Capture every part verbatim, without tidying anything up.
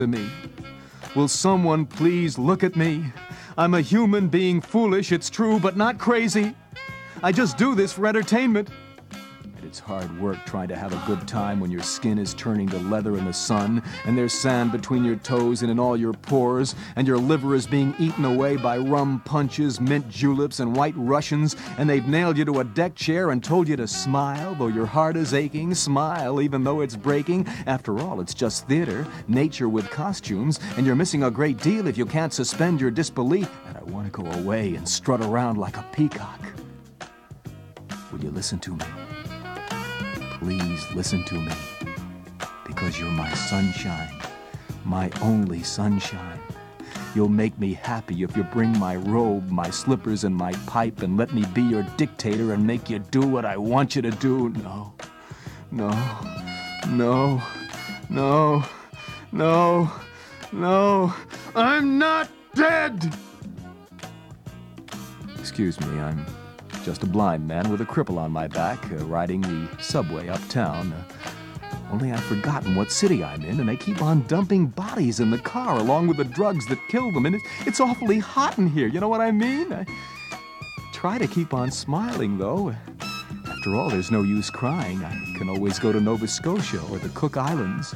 to me. Will someone please look at me? I'm a human being, foolish, it's true, but not crazy. I just do this for entertainment. And it's hard work trying to have a good time when your skin is turning to leather in the sun, and there's sand between your toes and in all your pores, and your liver is being eaten away by rum punches, mint juleps, and white Russians, and they've nailed you to a deck chair and told you to smile, though your heart is aching. Smile, even though it's breaking. After all, it's just theater, nature with costumes, and you're missing a great deal if you can't suspend your disbelief. And I want to go away and strut around like a peacock. Will you listen to me? Please listen to me, because you're my sunshine, my only sunshine. You'll make me happy if you bring my robe, my slippers, and my pipe and let me be your dictator and make you do what I want you to do. No, no, no, no, no, no, I'm not dead! Excuse me, I'm just a blind man with a cripple on my back, uh, riding the subway uptown. Uh, only I've forgotten what city I'm in, and they keep on dumping bodies in the car along with the drugs that kill them. And it, it's awfully hot in here, you know what I mean? I try to keep on smiling, though. After all, there's no use crying. I can always go to Nova Scotia or the Cook Islands.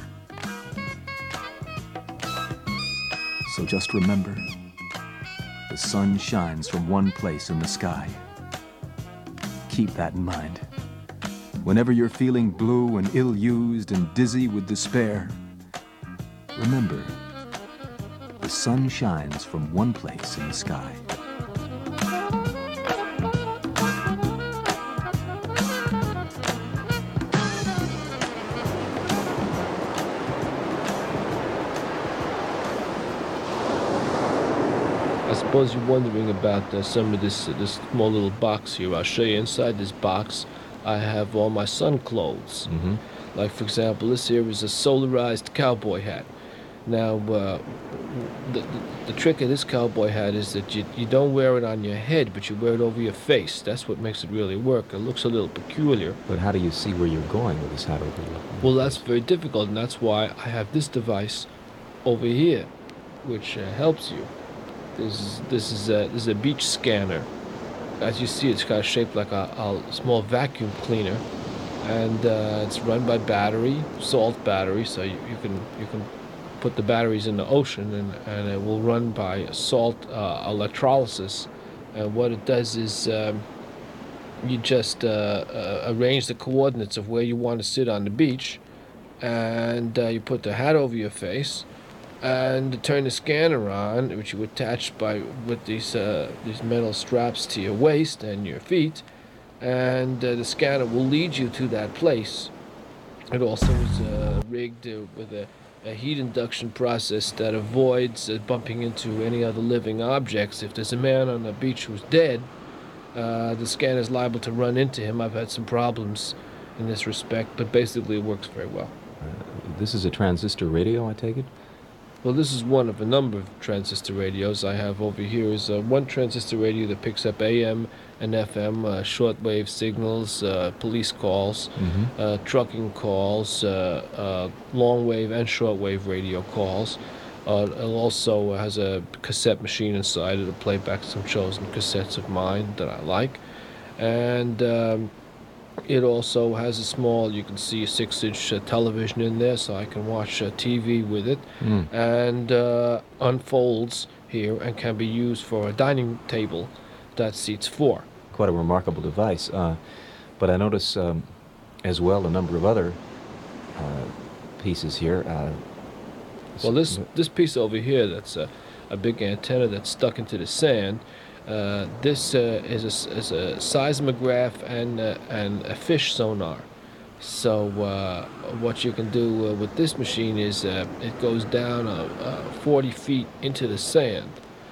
So just remember, the sun shines from one place in the sky. Keep that in mind. Whenever you're feeling blue and ill-used and dizzy with despair, remember, the sun shines from one place in the sky. I suppose you're wondering about uh, some of this uh, this small little box here. I'll show you. Inside this box, I have all my sun clothes. Mm-hmm. Like, for example, this here is a solarized cowboy hat. Now, uh, the, the, the trick of this cowboy hat is that you, you don't wear it on your head, but you wear it over your face. That's what makes it really work. It looks a little peculiar. But how do you see where you're going with this hat over your Well, that's very difficult, and that's why I have this device over here, which uh, helps you. This is, this, is a, this is a beach scanner. As you see, it's kind of shaped like a, a small vacuum cleaner, and uh, it's run by battery, salt battery, so you, you can you can put the batteries in the ocean, and, and it will run by salt uh, electrolysis. And what it does is um, you just uh, uh, arrange the coordinates of where you want to sit on the beach, and uh, you put the hat over your face, and turn the scanner on, which you attach by with these uh, these metal straps to your waist and your feet, and uh, the scanner will lead you to that place. It also is uh, rigged uh, with a, a heat induction process that avoids uh, bumping into any other living objects. If there's a man on the beach who's dead, uh, the scanner is liable to run into him. I've had some problems in this respect, but basically it works very well. Uh, this is a transistor radio, I take it? Well, this is one of a number of transistor radios I have over here. Is uh, one transistor radio that picks up A M and F M, uh, shortwave signals, uh, police calls, Mm-hmm. uh, trucking calls, uh, uh, long-wave and short-wave radio calls. Uh, it also has a cassette machine inside it to play back some chosen cassettes of mine that I like. And um, it also has a small, you can see a six-inch uh, television in there, so I can watch uh, T V with it, Mm. and uh, unfolds here and can be used for a dining table that seats four. Quite a remarkable device. Uh, but I notice um, as well a number of other uh, pieces here. Uh, Well, this this piece over here, that's a, a big antenna that's stuck into the sand. Uh, this uh, is, a, is a seismograph and uh, and a fish sonar. So uh, what you can do uh, with this machine is uh, it goes down uh, uh, forty feet into the sand,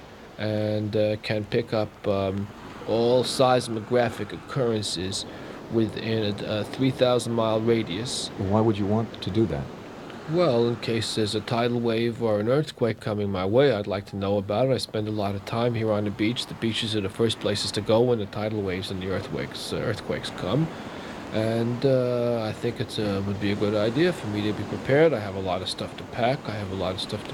and uh, can pick up um, all seismographic occurrences within a, a three thousand mile radius. Why would you want to do that? Well, in case there's a tidal wave or an earthquake coming my way, I'd like to know about it. I spend a lot of time here on the beach. The beaches are the first places to go when the tidal waves and the earthquakes uh, earthquakes come. And uh, I think it's uh, would be a good idea for me to be prepared. I have a lot of stuff to pack. I have a lot of stuff to